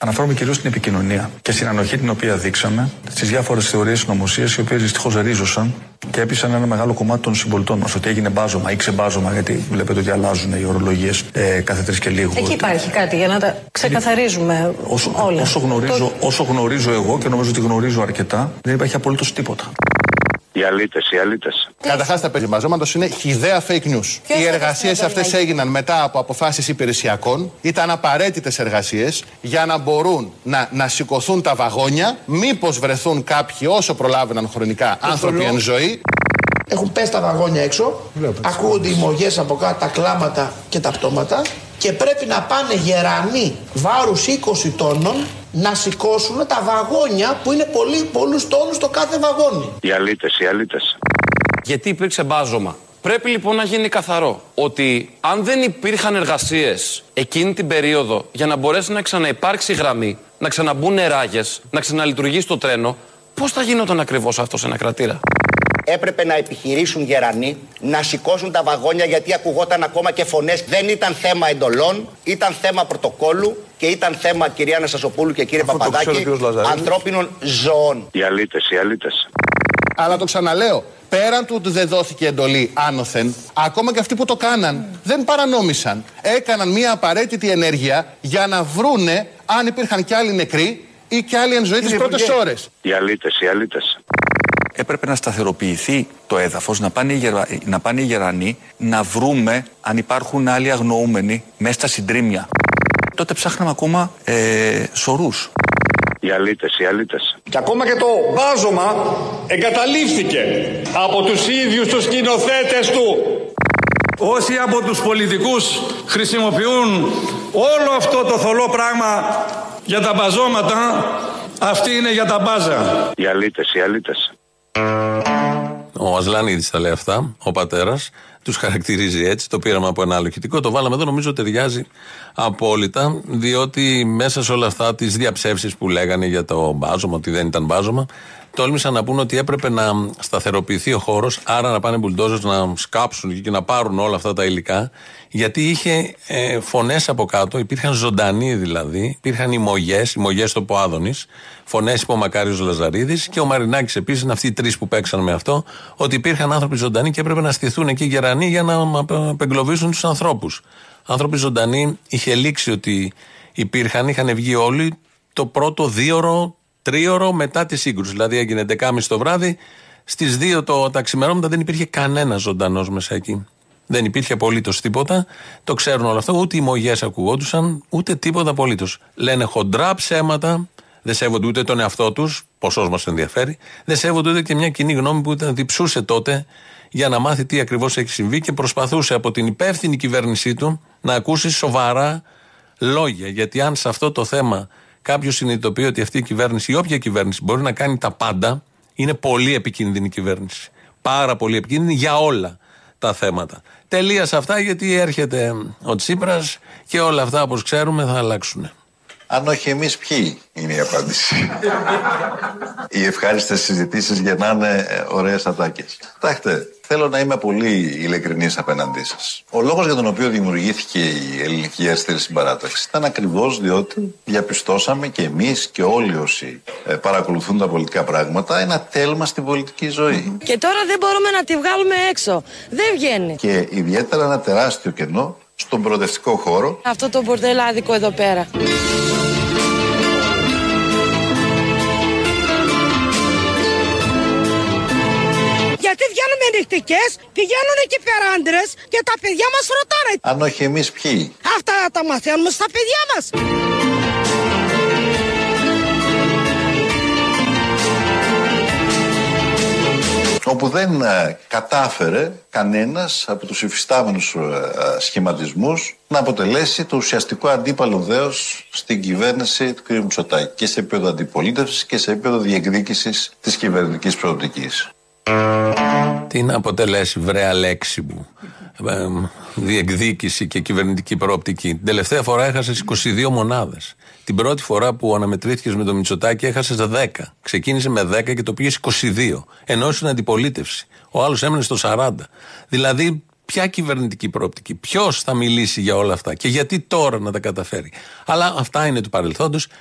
Αναφέρομαι κυρίως στην επικοινωνία και στην ανοχή την οποία δείξαμε στις διάφορες θεωρίες συνωμοσίας, οι οποίες δυστυχώς ρίζωσαν και έπεισαν ένα μεγάλο κομμάτι των συμπολιτών μας. Ότι έγινε μπάζωμα ή ξεμπάζωμα, γιατί βλέπετε ότι αλλάζουν οι ορολογίες κάθε τρεις και λίγο. Εκεί υπάρχει κάτι για να τα ξεκαθαρίζουμε όλα. Όσο γνωρίζω εγώ και νομίζω ότι γνωρίζω αρκετά, δεν υπάρχει απολύτως τίποτα. Οι αλήτες. Καταρχάς, τα πεζημαζώματος είναι χυδαία fake news. Οι εργασίες αυτές έγιναν μετά από αποφάσεις υπηρεσιακών. Ήταν απαραίτητες εργασίες για να μπορούν να σηκωθούν τα βαγόνια, μήπως βρεθούν κάποιοι όσο προλάβαιναν χρονικά άνθρωποι εν ζωή. Έχουν πέσει τα βαγόνια έξω, ακούγονται οι μογές από κάτω, τα κλάματα και τα πτώματα και πρέπει να πάνε γερανοί βάρους 20 τόνων να σηκώσουν τα βαγόνια που είναι πολλούς τόνους το κάθε βαγόνι. Οι αλήτες. Γιατί υπήρξε μπάζωμα. Πρέπει λοιπόν να γίνει καθαρό ότι αν δεν υπήρχαν εργασίες εκείνη την περίοδο για να μπορέσει να ξαναυπάρξει γραμμή, να ξαναμπούν ράγες, να ξαναλειτουργήσει το τρένο, πώς θα γινόταν ακριβώς αυτό σε ένα κρατήρα? Έπρεπε να επιχειρήσουν γερανοί, να σηκώσουν τα βαγόνια γιατί ακουγόταν ακόμα και φωνές. Δεν ήταν θέμα εντολών, ήταν θέμα πρωτοκόλου και ήταν θέμα, κυρία Αναστασοπούλου και κύριε Παπαδάκη, ανθρώπινων ζώων. Οι αλήτες. Αλλά το ξαναλέω, πέραν του ότι δεν δόθηκε εντολή άνωθεν, ακόμα και αυτοί που το κάναν δεν παρανόμησαν. Έκαναν μια απαραίτητη ενέργεια για να βρούνε αν υπήρχαν κι άλλοι νεκροί ή κι άλλοι εν ζωή τις πρώτες ώρες. Οι αλήτες. Έπρεπε να σταθεροποιηθεί το έδαφος, να πάνε οι γερανοί, να βρούμε αν υπάρχουν άλλοι αγνοούμενοι μέσα στα συντρίμμια. Τότε ψάχναμε ακόμα σωρούς. Οι αλήτες. Και ακόμα και το μπάζωμα εγκαταλείφθηκε από τους ίδιους τους σκηνοθέτες του. Όσοι από τους πολιτικούς χρησιμοποιούν όλο αυτό το θολό πράγμα για τα μπαζώματα, αυτοί είναι για τα μπάζα. Οι αλήτες. Ο Ασλανίδης τα λέει αυτά, ο πατέρας, τους χαρακτηρίζει έτσι. Το πήραμε από ένα άλλο ηχητικό, το βάλαμε εδώ, νομίζω ταιριάζει απόλυτα, διότι μέσα σε όλα αυτά τις διαψεύσεις που λέγανε για το μπάζωμα, ότι δεν ήταν μπάζωμα, τόλμησαν να πούνε ότι έπρεπε να σταθεροποιηθεί ο χώρος, άρα να πάνε μπουλντόζες να σκάψουν και να πάρουν όλα αυτά τα υλικά, γιατί είχε φωνές από κάτω, υπήρχαν ζωντανοί δηλαδή, υπήρχαν οι μογές στο Ποάδωνης, φωνές είπε ο Μακάριος Λαζαρίδης και ο Μαρινάκης επίσης, είναι αυτοί οι τρεις που παίξαν με αυτό, ότι υπήρχαν άνθρωποι ζωντανοί και έπρεπε να στηθούν εκεί γερανοί για να απεγκλωβίσουν τους ανθρώπους. Άνθρωποι ζωντανοί είχε λήξει ότι υπήρχαν, είχαν βγει όλοι το πρώτο 2ωρο, 3ωρο μετά τη σύγκρουση. Δηλαδή έγινε 11.30 το βράδυ, στις 2 τα ξημερώματα δεν υπήρχε κανένα ζωντανός μέσα εκεί. Δεν υπήρχε απολύτως τίποτα. Το ξέρουν όλα αυτά. Ούτε οι μογές ακουγόντουσαν, ούτε τίποτα απολύτως. Λένε χοντρά ψέματα, δεν σέβονται ούτε τον εαυτό τους, ποσός μας ενδιαφέρει, δεν σέβονται ούτε και μια κοινή γνώμη που ήταν διψούσε τότε για να μάθει τι ακριβώς έχει συμβεί και προσπαθούσε από την υπεύθυνη κυβέρνησή του να ακούσει σοβαρά λόγια. Γιατί αν σε αυτό το θέμα κάποιος συνειδητοποιεί ότι αυτή η κυβέρνηση ή όποια κυβέρνηση μπορεί να κάνει τα πάντα, είναι πολύ επικίνδυνη κυβέρνηση. Πάρα πολύ επικίνδυνη για όλα τα θέματα. Τελεία σε αυτά, γιατί έρχεται ο Τσίπρας και όλα αυτά, όπως ξέρουμε, θα αλλάξουν. Αν όχι εμείς, ποιοι είναι η απάντηση? Οι ευχάριστες συζητήσεις γεννάνε ωραίες ατάκες. Κοιτάξτε, θέλω να είμαι πολύ ειλικρινής απέναντί σας. Ο λόγος για τον οποίο δημιουργήθηκε η Ελληνική Αριστερή Συμπαράταξη ήταν ακριβώς διότι διαπιστώσαμε και εμείς και όλοι όσοι παρακολουθούν τα πολιτικά πράγματα ένα τέλμα στην πολιτική ζωή. Και τώρα δεν μπορούμε να τη βγάλουμε έξω. Δεν βγαίνει. Και ιδιαίτερα ένα τεράστιο κενό στον προοδευτικό χώρο. Αυτό το μπορτελάδικο εδώ πέρα. Γιατί βγαίνουμε νυχτικές, πηγαίνουν εκεί πέρα άντρες και τα παιδιά μας ρωτάνε. Αν όχι εμείς, ποιοι? Αυτά τα μαθαίνουμε στα παιδιά μας. Όπου δεν κατάφερε κανένας από τους υφιστάμενους σχηματισμούς να αποτελέσει το ουσιαστικό αντίπαλο δέος στην κυβέρνηση του κ. Μητσοτάκη και σε επίπεδο αντιπολίτευσης και σε επίπεδο διεκδίκησης της κυβερνητικής προοπτικής. Τι να αποτελέσει, βρέα λέξη μου, διεκδίκηση και κυβερνητική προοπτική? Την τελευταία φορά έχασες 22 μονάδες. Την πρώτη φορά που αναμετρήθηκες με το Μητσοτάκη έχασες 10. Ξεκίνησε με 10 και το πήγες 22. Ενώ ήσουν αντιπολίτευση. Ο άλλος έμεινε στο 40. Δηλαδή, ποια κυβερνητική προοπτική? Ποιος θα μιλήσει για όλα αυτά και γιατί τώρα να τα καταφέρει? Αλλά αυτά είναι του παρελθόντος.